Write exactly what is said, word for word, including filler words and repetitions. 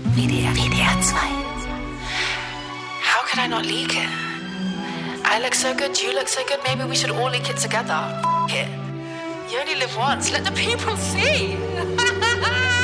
W D R, W D R zwei. How could I not leak it? I look so good, you look so good, maybe we should all leak it together. F it. You only live once, let the people see.